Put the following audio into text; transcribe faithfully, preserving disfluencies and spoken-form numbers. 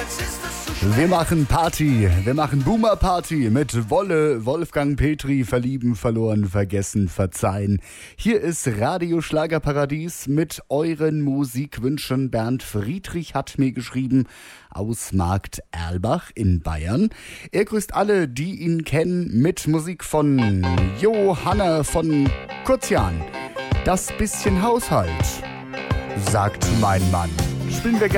Wir machen Party, wir machen Boomer-Party mit Wolle, Wolfgang Petri, verlieben, verloren, vergessen, verzeihen. Hier ist Radio Schlagerparadies mit euren Musikwünschen. Bernd Friedrich hat mir geschrieben aus Markt Erlbach in Bayern. Er grüßt alle, die ihn kennen, mit Musik von Johanna von Kurzjan. Das bisschen Haushalt, sagt mein Mann. Spielen wir